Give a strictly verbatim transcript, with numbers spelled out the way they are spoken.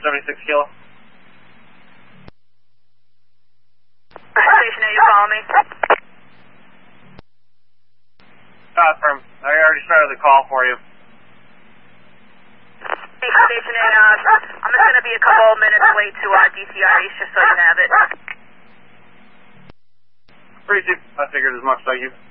seventy-six kilo. Station A, you follow me? Confirm. I already started the call for you. Station A, uh, I'm just going to be a couple minutes late to uh, D T R East, just so you have it. Pretty cheap. I figured as much, thank you.